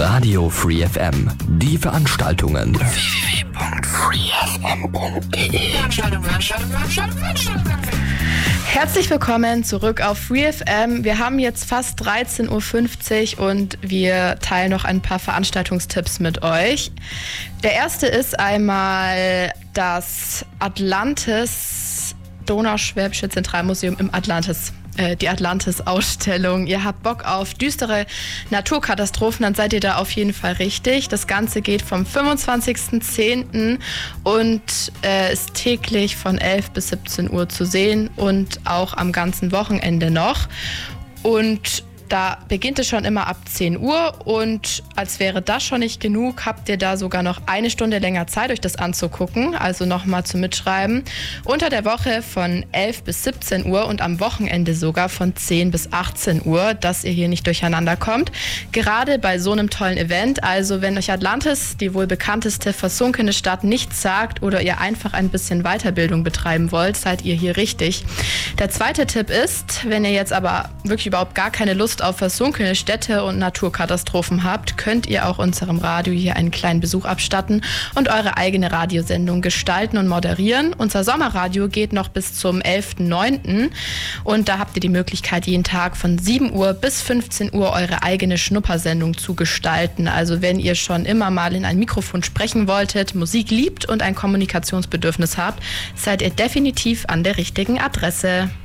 Radio Free FM. Die Veranstaltungen. www.freefm.de. Herzlich willkommen zurück auf Free FM. Wir haben jetzt fast 13.50 Uhr und wir teilen noch ein paar Veranstaltungstipps mit euch. Der erste ist einmal das Atlantis Donauschwäbische Zentralmuseum im Atlantis. Die Atlantis-Ausstellung. Ihr habt Bock auf düstere Naturkatastrophen, dann seid ihr da auf jeden Fall richtig. Das Ganze geht vom 25.10. und ist täglich von 11 bis 17 Uhr zu sehen und auch am ganzen Wochenende noch. Und da beginnt es schon immer ab 10 Uhr und als wäre das schon nicht genug, habt ihr da sogar noch eine Stunde länger Zeit, euch das anzugucken, also nochmal zum Mitschreiben. Unter der Woche von 11 bis 17 Uhr und am Wochenende sogar von 10 bis 18 Uhr, dass ihr hier nicht durcheinander kommt. Gerade bei so einem tollen Event, also wenn euch Atlantis, die wohl bekannteste versunkene Stadt, nichts sagt oder ihr einfach ein bisschen Weiterbildung betreiben wollt, seid ihr hier richtig. Der zweite Tipp ist, wenn ihr jetzt aber wirklich überhaupt gar keine Lust auf versunkene Städte und Naturkatastrophen habt, könnt ihr auch unserem Radio hier einen kleinen Besuch abstatten und eure eigene Radiosendung gestalten und moderieren. Unser Sommerradio geht noch bis zum 11.09. und da habt ihr die Möglichkeit, jeden Tag von 7 Uhr bis 15 Uhr eure eigene Schnuppersendung zu gestalten. Also wenn ihr schon immer mal in ein Mikrofon sprechen wolltet, Musik liebt und ein Kommunikationsbedürfnis habt, seid ihr definitiv an der richtigen Adresse.